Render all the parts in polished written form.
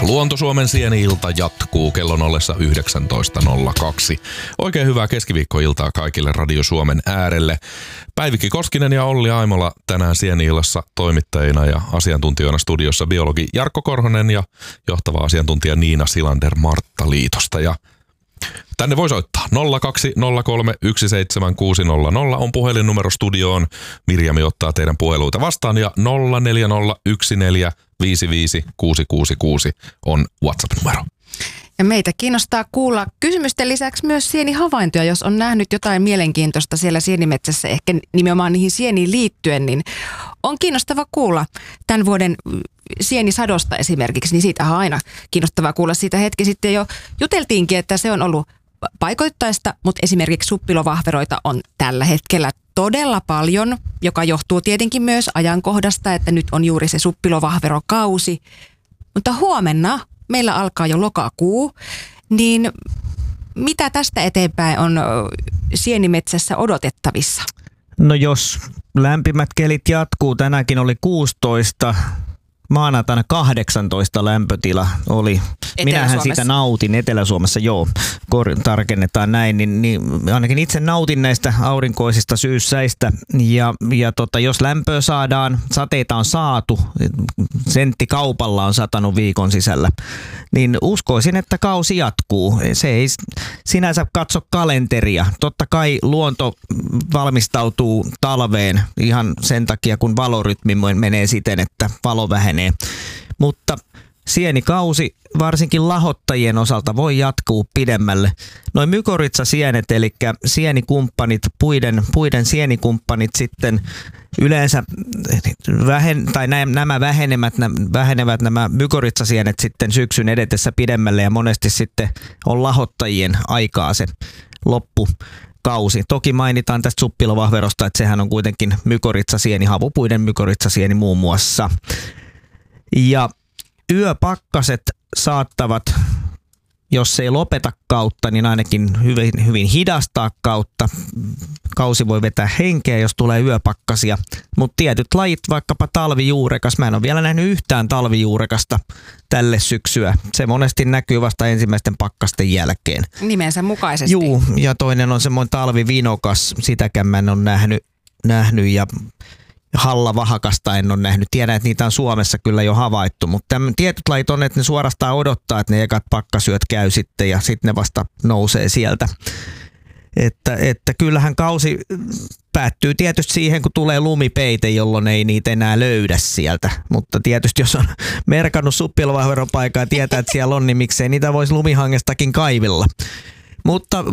Luonto-Suomen sieni-ilta jatkuu kellon ollessa 19.02. Oikein hyvää keskiviikkoiltaa kaikille Radio Suomen äärelle. Päivikki Koskinen ja Olli Aimola tänään sieni-illassa toimittajina ja asiantuntijoina studiossa biologi Jarkko Korhonen ja johtava asiantuntija Niina Silander Marttaliitosta. Ja tänne voi soittaa 020317600 on puhelinnumero studioon. Mirjami ottaa teidän puheluita vastaan ja 0401455666 on WhatsApp-numero. Ja meitä kiinnostaa kuulla kysymysten lisäksi myös sienihavaintoja. Jos on nähnyt jotain mielenkiintoista siellä sienimetsässä, ehkä nimenomaan niihin sieniin liittyen, niin on kiinnostava kuulla tämän vuoden sienisadosta esimerkiksi. Niin siitähän on aina kiinnostavaa kuulla. Siitä hetki sitten jo juteltiinkin, että se on ollut paikoittaista, mutta esimerkiksi suppilovahveroita on tällä hetkellä todella paljon, joka johtuu tietenkin myös ajankohdasta, että nyt on juuri se suppilovahverokausi. Mutta huomenna meillä alkaa jo lokakuu, niin mitä tästä eteenpäin on sienimetsässä odotettavissa? No jos lämpimät kelit jatkuu, tänäänkin oli 16, maanantaina 18 lämpötila oli. Minähän siitä nautin Etelä-Suomessa, joo, tarkennetaan näin, niin ainakin itse nautin näistä aurinkoisista syyssäistä ja jos lämpöä saadaan, sateita on saatu, sentti kaupalla on satanut viikon sisällä, niin uskoisin, että kausi jatkuu. Se ei sinänsä katso kalenteria. Totta kai luonto valmistautuu talveen ihan sen takia, kun valorytmi menee siten, että valo vähenee, mutta sienikausi varsinkin lahottajien osalta voi jatkuu pidemmälle. Noin mykorrhizasienet, eli sienikumppanit, puiden sienikumppanit sitten yleensä vähenevät nämä mykorrhizasienet sitten syksyn edetessä pidemmälle ja monesti sitten on lahottajien aikaa se loppukausi. Toki mainitaan tästä suppilovahverosta, että sehän on kuitenkin mykorrhizasieni, havupuiden mykorrhizasieni muun muassa. Ja yöpakkaset saattavat, jos ei lopeta kautta, niin ainakin hyvin hidastaa kautta. Kausi voi vetää henkeä, jos tulee yöpakkasia. Mutta tietyt lajit, vaikkapa talvijuurekas, mä en ole vielä nähnyt yhtään talvijuurekasta tälle syksyä. Se monesti näkyy vasta ensimmäisten pakkasten jälkeen. Nimensä mukaisesti. Juu, ja toinen on semmoinen talvivinokas, sitäkään mä en ole nähnyt ja hallavahakasta en ole nähnyt. Tiedän, että niitä on Suomessa kyllä jo havaittu, mutta tietyt lajit on, että ne suorastaan odottaa, että ne ekat pakkasyöt käy sitten ja sitten ne vasta nousee sieltä. Että kyllähän kausi päättyy tietysti siihen, kun tulee lumipeite, jolloin ei niitä enää löydä sieltä. Mutta tietysti jos on merkannut suppilovahveropaikaa ja tietää, että siellä on, niin miksei niitä voisi lumihangestakin kaivilla. Mutta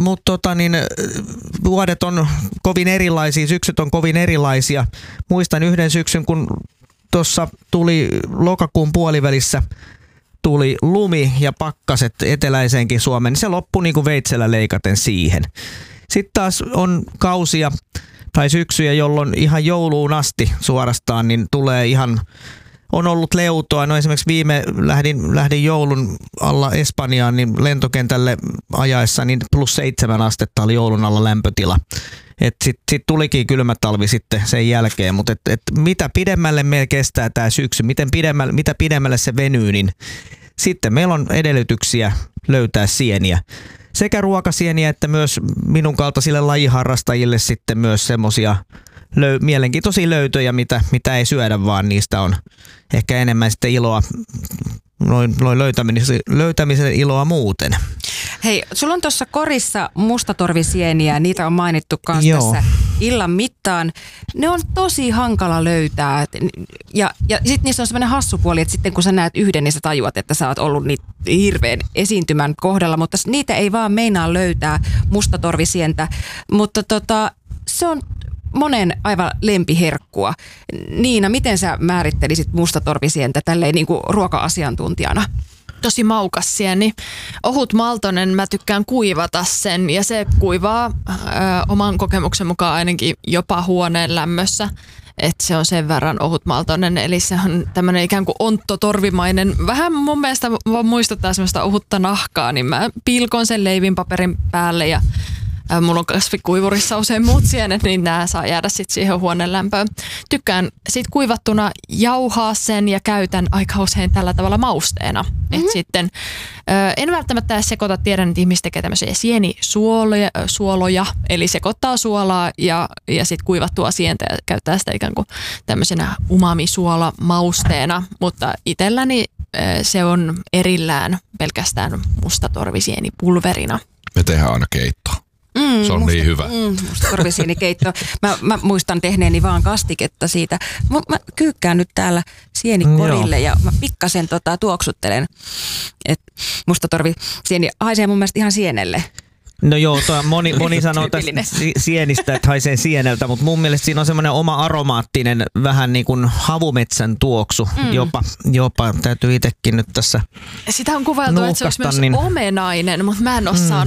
vuodet on kovin erilaisia, syksyt on kovin erilaisia. Muistan yhden syksyn, kun tuossa tuli lokakuun puolivälissä tuli lumi ja pakkaset eteläiseenkin Suomeen, niin se loppui niin kuin veitsellä leikaten siihen. Sitten taas on kausia tai syksyjä, jolloin ihan jouluun asti suorastaan niin tulee ihan, on ollut leutoa. No esimerkiksi lähdin joulun alla Espanjaan niin lentokentälle ajaessa, niin +7 astetta oli joulun alla lämpötila. Sitten tulikin kylmä talvi sitten sen jälkeen, mutta mitä pidemmälle meillä kestää tämä syksy, mitä pidemmälle se venyy, niin sitten meillä on edellytyksiä löytää sieniä. Sekä ruokasieniä että myös minun kaltaisille lajiharrastajille sitten myös semmoisia mielenkiintoisia löytöjä, mitä ei syödä, vaan niistä on ehkä enemmän sitten iloa, noin löytämisen iloa muuten. Hei, sulla on tuossa korissa mustatorvisieniä, niitä on mainittu myös tässä illan mittaan. Ne on tosi hankala löytää ja sitten niissä on semmoinen hassu puoli, että sitten kun sä näet yhden, niin sä tajuat, että sä oot ollut niitä hirveän esiintymän kohdalla, mutta niitä ei vaan meinaa löytää mustatorvisientä, mutta se on monen aivan lempiherkkua. Niina, miten sä määrittelisit mustatorvisientä tälleen niin kuin ruoka-asiantuntijana? Tosi maukas sieni. Ohut maltonen, mä tykkään kuivata sen ja se kuivaa oman kokemuksen mukaan ainakin jopa huoneen lämmössä. Että se on sen verran ohutmaltoinen, eli se on tämmöinen ikään kuin onttotorvimainen. Vähän mun mielestä muistuttaa semmoista ohutta nahkaa, niin mä pilkon sen leivinpaperin päälle ja Mulla on kasvikuivurissa usein muut sienet, niin nämä saa jäädä sitten siihen huoneen lämpöön. Tykkään sitten kuivattuna jauhaa sen ja käytän aika usein tällä tavalla mausteena. Et sitten en välttämättä edes sekoita, tiedän, että ihmiset tekee tämmöisiä sienisuoloja, eli sekoittaa suolaa ja sitten kuivattua sientä ja käyttää sitä ikään kuin tämmöisenä umami-suola mausteena, mutta itselläni se on erillään pelkästään mustatorvisienipulverina. Me tehdään aina keittoa. Se on niin hyvä. Mustatorvisienikeitto. Mä muistan tehneeni vaan kastiketta siitä. Mä kyykkään nyt täällä sienikorille ja mä pikkasen tuoksuttelen. Mustatorvisieni haisee mun mielestä ihan sienelle. No joo, moni sanoo tästä sienistä, että haisee sieneltä, mutta mun mielestä siinä on semmoinen oma aromaattinen, vähän niin kuin havumetsän tuoksu. Jopa täytyy itsekin nyt tässä sitä on kuvailtu, että se olisi myös omenainen, mutta mä en ole saanut